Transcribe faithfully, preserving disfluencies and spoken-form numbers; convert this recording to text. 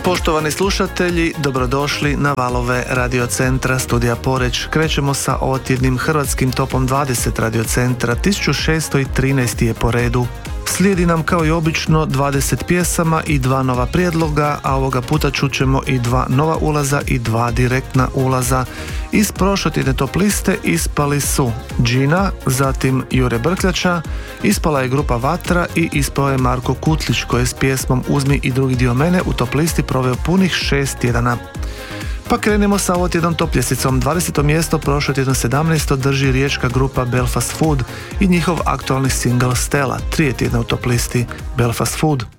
Poštovani slušatelji, dobrodošli na valove radiocentra Studija Poreč. Krećemo sa ovotjednim hrvatskim topom dvadeset radiocentra, tisuću šesto trinaesti je po redu. Slijedi nam kao i obično dvadeset pjesama i dva nova prijedloga, a ovoga puta čućemo i dva nova ulaza i dva direktna ulaza. Iz prošlotjedne top liste ispali su Gina, zatim Jure Brkljača, ispala je grupa Vatra i ispao je Marko Kutlić koji je s pjesmom Uzmi i drugi dio mene u top listi proveo punih šest tjedana. Pa krenemo sa ovotjednom top ljesticom. dvadeseto mjesto prošlotjedno sedamnaesto drži riječka grupa Belfast Food i njihov aktualni singl Stella, tri je tjedna u top listi Belfast Food.